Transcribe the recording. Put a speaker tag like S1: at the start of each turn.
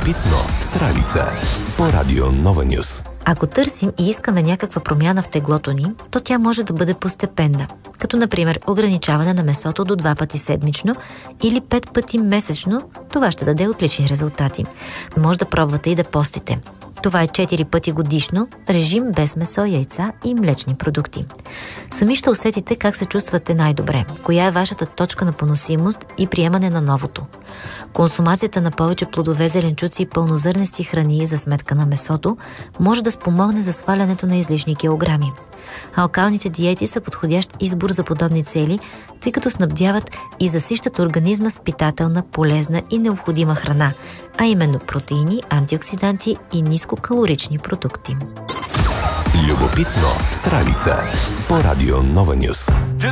S1: Любопитно с Ралица по Радио Нова Нюс.
S2: Ако търсим и искаме някаква промяна в теглото ни, то тя може да бъде постепенна, като например ограничаване на месото до 2 пъти седмично или 5 пъти месечно. Това ще даде отлични резултати. Може да пробвате и да постите. Това е 4 пъти годишно, режим без месо, яйца и млечни продукти. Сами ще усетите как се чувствате най-добре, коя е вашата точка на поносимост и приемане на новото. Консумацията на повече плодове, зеленчуци и пълнозърнести храни за сметка на месото може да спомогне за свалянето на излишни килограми. Алкалните диети са подходящ избор за подобни цели, тъй като снабдяват и засищат организма с питателна, полезна и необходима храна, а именно протеини, антиоксиданти и нискокалорични продукти.
S1: Любопитно с Ралица по Радио Нова Нюс.